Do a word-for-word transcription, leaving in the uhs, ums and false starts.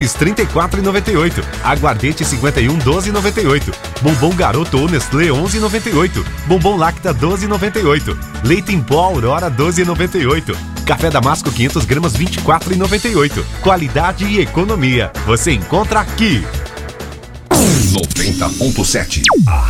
Chips trinta e quatro e noventa e oito. Aguardente cinquenta e um, doze e noventa e oito. Bombom Garoto ou Nestlé onze e noventa e oito. Bombom Lacta doze e noventa e oito. Leite em pó Aurora doze e noventa e oito. Café Damasco quinhentas gramas vinte e quatro e noventa e oito. Qualidade e economia. Você encontra aqui. noventa ponto sete.